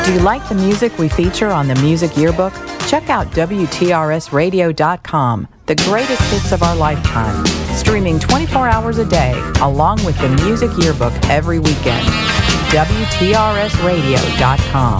Do you like the music we feature on the Music Yearbook? Check out WTRSradio.com, the greatest hits of our lifetime, streaming 24 hours a day, along with the Music Yearbook every weekend. WTRSradio.com.